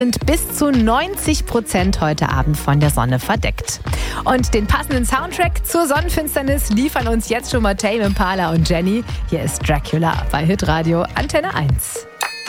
sind bis zu 90% heute Abend von der Sonne verdeckt. Und den passenden Soundtrack zur Sonnenfinsternis liefern uns jetzt schon mal Tame Impala und Jenny. Hier ist Dracula bei Hitradio Antenne 1.